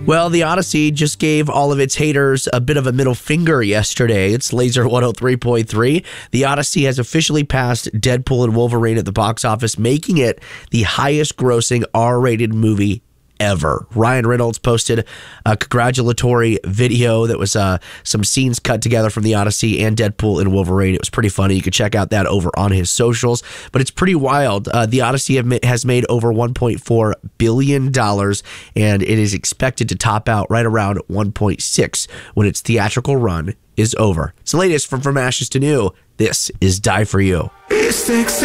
Well, the Odyssey just gave all of its haters a bit of a middle finger yesterday. It's Laser 103.3. The Odyssey has officially passed Deadpool and Wolverine at the box office, making it the highest grossing R-rated movie ever. Ryan Reynolds posted a congratulatory video that was some scenes cut together from the Odyssey and Deadpool and Wolverine. It was pretty funny. You can check out that over on his socials, but it's pretty wild. The Odyssey has made over $1.4 billion, and it is expected to top out right around 1.6 when its theatrical run is over. It's the latest from Ashes to New. This is Die For You.